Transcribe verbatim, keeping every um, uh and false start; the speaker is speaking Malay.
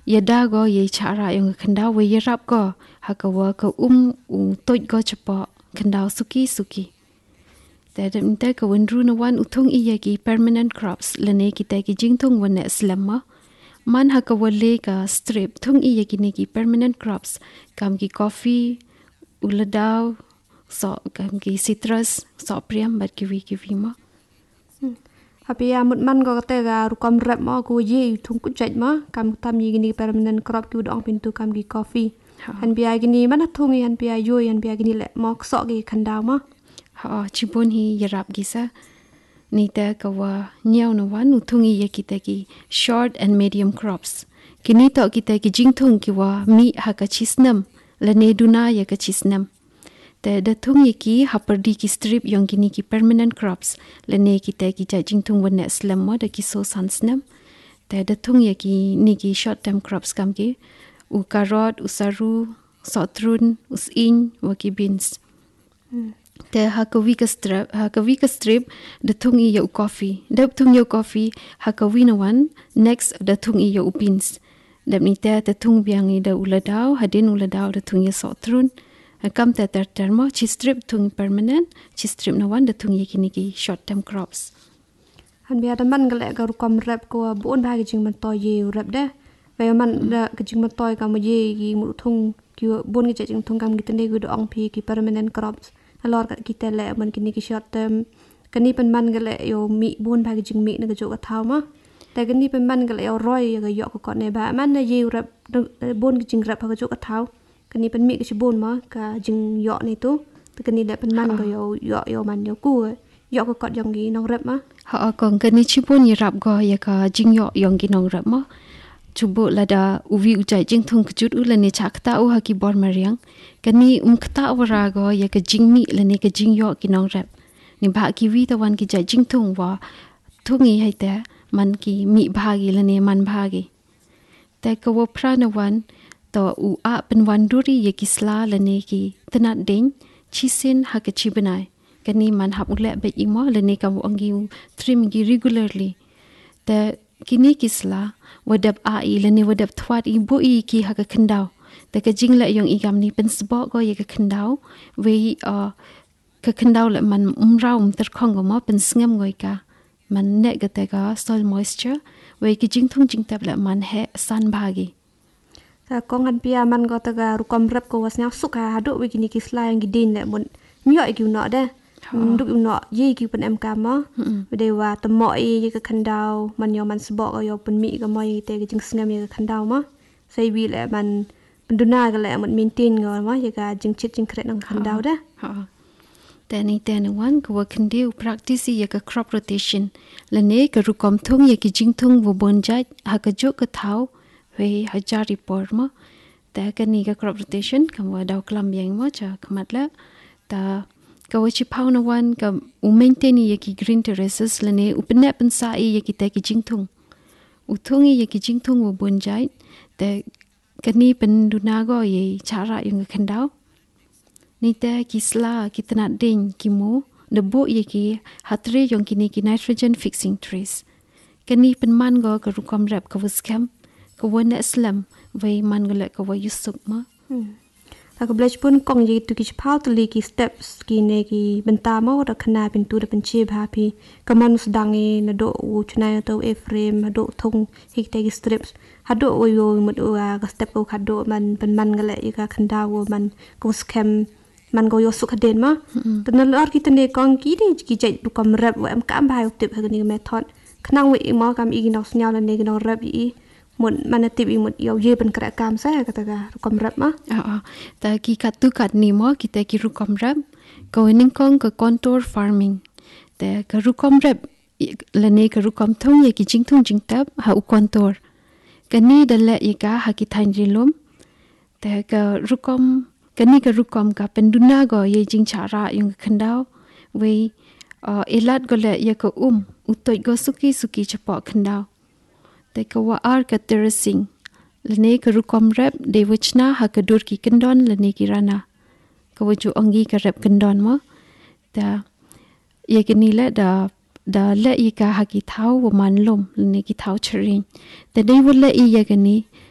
yada go ye cara yang kendau we yerap go hakawa ka um u toit go cepa kendau suki suki tada minta ka wendru na wan utung iya ki permanent crops lene kita ki jingtung wana slama man hakawa le ka strip tung iya ki ne ki permanent crops kam ki coffee uladau so kam ki citrus so priam bat kiwi kiwi ma Tapi ya mut man ko kata ga rukam rap ma ko ye tung ku jaj ma kam tam yi gini permanent crop ki udang pintu kam ki coffee. Han biya gini mana tung han biya yo han biya gini le ma sok ki khandau ma. Ha chibun hi yarap gisa ni ta ka wa nyau no wan utung yi kita ki short and medium crops. Kini to kita ki jingtung ki wa mi ha ka chisnam la ne duna ya ka chisnam. Ta da tung ki haperdi ki strip yang kini ki permanent crops lene kita ki jajing tung wana slam mo da ki so sansnam ta da tung ki ni ki short term crops kam ki u carrot u saru sotrun us in wa ki beans hmm. Ta ha ka wi ka strip ha ka wi ka strip da tung ya u coffee da tung ya coffee ha ka wi na wan next da tung ya u beans da ni ta ta tung biang i da uladau hadin uladau da tung ya sotrun kam ta tar termo chi strip tung permanent chi strip na wan da tung ye kini ki short term crops han bia da man gale ga rukam rap ko bon ba gi jing man to ye rap da ve man da gi jing man toy ka mo ye gi mu thung ki bon gi jing thung kam gi tende gi do ong phi ki permanent crops alor ka ki tele man kini ki short term kani pan man gale yo mi bon ba gi jing mi na ga jo ka thau ma ta kani pan man gale yo roi ga yo ko ne ba man na ye rap bon gi jing rap ga jo ka thau kani pen mi ke bon ma ka jing yo ni tu tu kani da pen man ko yo yo yo man yo ku yo ko kot yong gi nong rap ma ha kong kani chibun yi rap go ya ka jing yo yong gi nong rap ma chubu la da uvi ujai jing thung kjut u la ne chakta u ha ki bor mariang kani um kta wara go ya ka jing mi la ne ka jing yo ki nong rap ni ba ki wi ta wan ki jai jing thung wa thungi hai ta man ki mi bhagi la ne man bhagi ta ko wo prana wan to u a pen wan duri ye kisla lene ki tanat ding chisin ha ka chibanai kani man hap ule be imo lene ka wangi trim gi regularly ta kini kisla wadap a i lene wadap thwat i bu i ki ha ka khandau ta ka jingla yong i gam ni pen sbo go ye ka khandau we uh, ka khandau la man umrau um ter khong go mo pen sngam goi ka man ne ga ta ga soil moisture we ki jing thung jing tab la man he san bhagi ta kong han pia man go ta ga rukam rap ko was nya suka hadu we gini kisla yang gidin le mon myo gi no da nduk no ye gi pen em ka ma de wa ta mo ye ka khandau man yo man sbo yo pen mi ga mo ye te ga jing sngam ye ka khandau ma sai bi le man penduna ga le mon maintain go ma ye ga jing chit jing kret nang khandau da ha tani tani wan ko khandiu practice ye ka crop rotation le ne ka rukam thung ye ki jing thung wo bon jai ha ka jo ka thau we hajar report ma ta kani ka crop rotation kam wa daw klam yang ma cha kamatla ta ka wachi pauna wan ka u maintain ye ki green terraces lane upne pen sa ye ki ta ki jingthung u thung ye ki jingthung wo bonjai ta kani pen duna go ye chara yung khandau ni ta ki sla ki tana ding ki mo de bo ye ki hatre yung kini ki nitrogen fixing trees kani pen man go ka rukom rap ka waskam ko wana islam way man gala ko wa yusuk ma ta ko blech pun kong ji tu ki chpau tu li ki steps ki ne ki benta ma da khana pin tu da pin che bha phi ka man sdang ni na do u chna to e frame do thong hi te ki strips ha do o yo mut o ga step ko kha do man pen man gala i ka khanda wo man ko scam man go yo suk den ma tan lor ki tne kong ki ni ki jai du kam rap wa am kam ba tip ha ni method khnang wi ma kam i gi nok snyal ne gi nok rap i mun mana tip i mut yo ye ben kra kam sa kata ga rukam rap ma a a ta ki katu kat ni mo kita ki rukam rap ko ning kong ka contour farming ta ka rukam rap la ne ka rukam thong ye ki jing thong jing tab ha u contour kani da la ye ka ha ki thain rilum ta ka rukam kani ka rukam ka penduna go ye jing chara yung khandau we elat go la ye ka um utoi go suki suki chapa khandau te ka wa ar ka terracing lene ka rukam rap de wichna ha ka dur ki kendon lene ki rana ka waju angi ka rap kendon ma ta ye ka ni la da da la i ka ha ki thau wa man lom lene ki thau chring te dei wala i ye ka ni